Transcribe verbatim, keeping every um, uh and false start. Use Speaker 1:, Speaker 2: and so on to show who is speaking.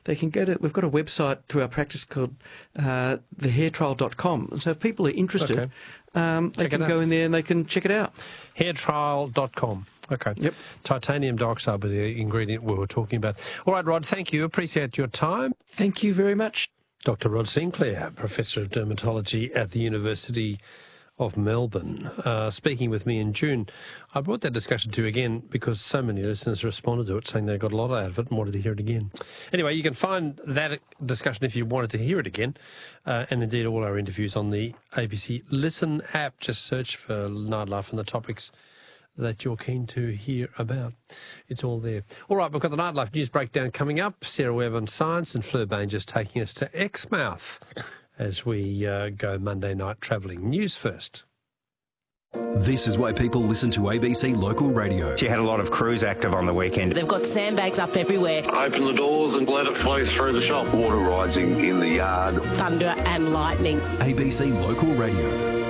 Speaker 1: they can go to, we've got a website to our practice called uh, the hair trial dot com. And so if people are interested,
Speaker 2: Okay.
Speaker 1: um, they
Speaker 2: Check
Speaker 1: can
Speaker 2: it
Speaker 1: go
Speaker 2: out.
Speaker 1: in there and they can check it out.
Speaker 2: hair trial dot com. Okay.
Speaker 1: Yep.
Speaker 2: Titanium dioxide was the ingredient we were talking about. All right, Rod, thank you. Appreciate your time.
Speaker 1: Thank you very much.
Speaker 2: Doctor Rod Sinclair, Professor of Dermatology at the University of Melbourne, uh, speaking with me in June. I brought that discussion to you again because so many listeners responded to it saying they got a lot out of it and wanted to hear it again. Anyway, you can find that discussion if you wanted to hear it again, uh, and indeed all our interviews on the A B C Listen app. Just search for Nightlife and the topics that you're keen to hear about. It's all there. All right, we've got the Nightlife News Breakdown coming up. Sarah Webb on Science and Fleur Bain just taking us to Exmouth as we uh, go Monday night travelling. News first.
Speaker 3: This is why people listen to A B C Local Radio.
Speaker 4: You had a lot of crews active on the weekend.
Speaker 5: They've got sandbags up everywhere.
Speaker 6: Open the doors and let it flow through the shop. Water rising in the yard.
Speaker 5: Thunder and lightning.
Speaker 3: A B C Local Radio.